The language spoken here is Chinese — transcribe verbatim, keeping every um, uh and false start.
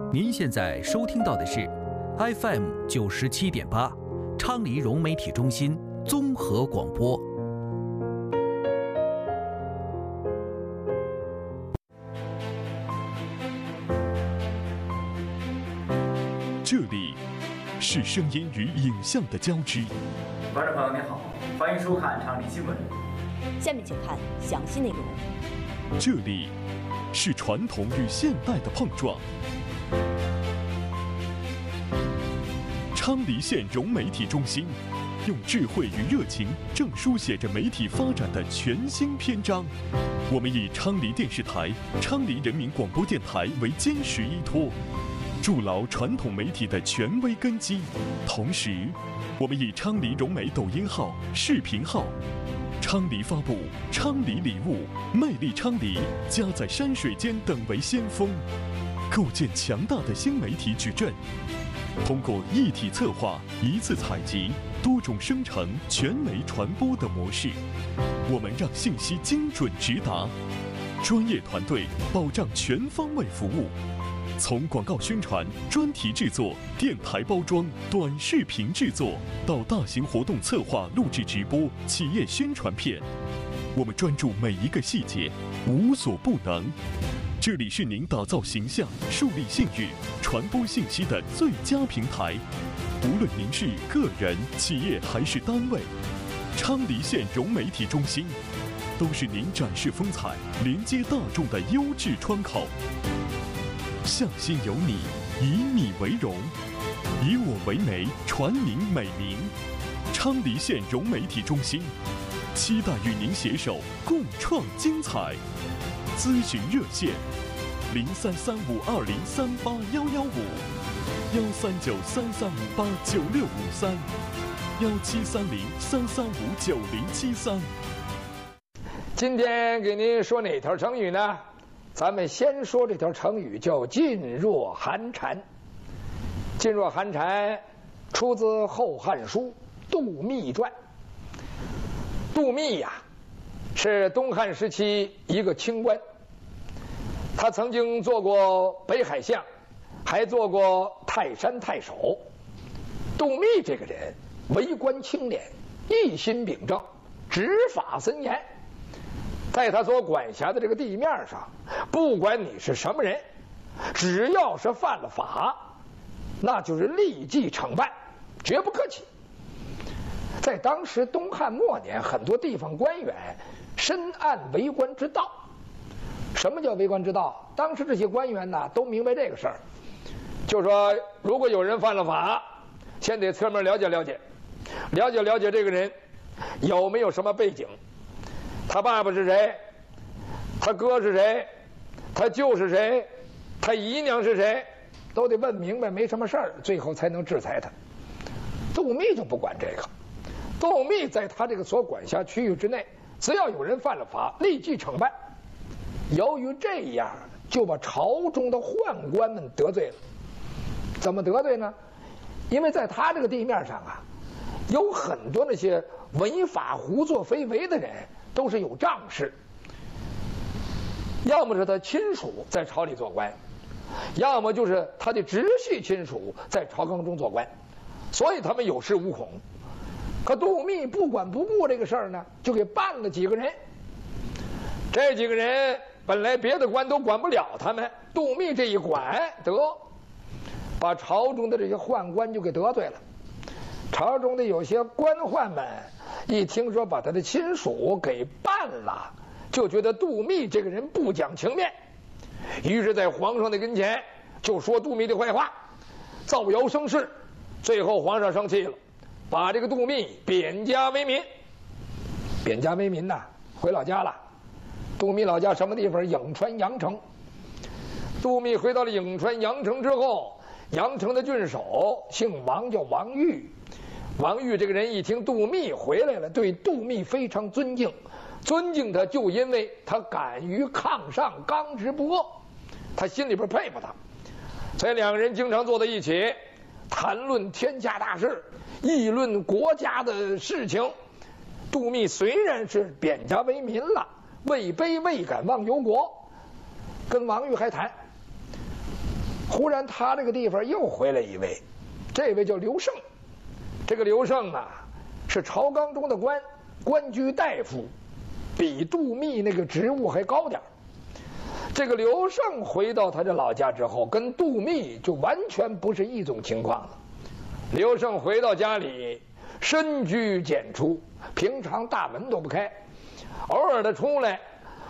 您现在收听到的是 F M 九十七点八，昌黎融媒体中心综合广播。 这里是声音与影像的交织。 观众朋友您好，欢迎收看昌黎新闻。 下面请看详细内容。 这里是传统与现代的碰撞。昌黎县融媒体中心用智慧与热情，正书写着媒体发展的全新篇章。我们以昌黎电视台、昌黎人民广播电台为坚实依托，筑牢传统媒体的权威根基。同时，我们以昌黎融媒抖音号、视频号、昌黎发布、昌黎礼物、魅力昌黎、家在山水间等为先锋，构建强大的新媒体矩阵。通过一体策划、一次采集、多种生成、全媒传播的模式，我们让信息精准直达，专业团队保障全方位服务。从广告宣传、专题制作、电台包装、短视频制作，到大型活动策划、录制直播、企业宣传片，我们专注每一个细节，无所不能。这里是您打造形象、树立信誉、传播信息的最佳平台。无论您是个人、企业还是单位，昌黎县融媒体中心都是您展示风采、连接大众的优质窗口。向心有你，以你为荣，以我为媒，传您美名。昌黎县融媒体中心期待与您携手共创精彩。咨询热线：零三三五二零三八幺幺五，幺三九三三五八九六五三，幺七三零三三五九零七三。 今天给您说哪条成语呢？咱们先说这条成语，叫噤若寒蝉。噤若寒蝉出自《后汉书·杜密传》。杜密呀、啊，是东汉时期一个清官，他曾经做过北海相，还做过泰山太守。杜密这个人为官清廉，一心秉政，执法森严。在他所管辖的这个地面上，不管你是什么人，只要是犯了法，那就是立即惩办，绝不客气。在当时东汉末年，很多地方官员深谙为官之道。什么叫为官之道？当时这些官员呢，都明白这个事儿，就说如果有人犯了法，先得侧面了解了解，了解了解这个人有没有什么背景，他爸爸是谁，他哥是谁，他舅是谁，他姨娘是谁，都得问明白，没什么事儿，最后才能制裁他。杜密就不管这个，杜密在他这个所管辖区域之内，只要有人犯了法，立即惩办。由于这样，就把朝中的宦官们得罪了。怎么得罪呢？因为在他这个地面上啊，有很多那些违法胡作非为的人，都是有仗势，要么是他亲属在朝里做官，要么就是他的直系亲属在朝纲中做官，所以他们有恃无恐。可杜密不管不顾这个事儿呢，就给办了几个人。这几个人本来别的官都管不了他们，杜密这一管，得把朝中的这些宦官就给得罪了。朝中的有些官宦们一听说把他的亲属给办了，就觉得杜密这个人不讲情面，于是在皇上的跟前就说杜密的坏话，造谣生事。最后皇上生气了，把这个杜密贬家为民。贬家为民呐，回老家了。杜密老家什么地方？颍川阳城。杜密回到了颍川阳城之后，阳城的郡守姓王，叫王玉。王玉这个人一听杜密回来了，对杜密非常尊敬，尊敬他就因为他敢于抗上，刚直不阿，他心里边佩服他，所以两个人经常坐在一起，谈论天下大事，议论国家的事情。杜密虽然是贬家为民了，位卑未敢忘忧国，跟王玉还谈。 忽然他这个地方又回来一位，这位叫刘胜。这个刘胜啊，是朝纲中的官，官居大夫，比杜密那个职务还高点儿。这个刘胜回到他的老家之后，跟杜密就完全不是一种情况了。刘胜回到家里，深居简出，平常大门都不开，偶尔的出来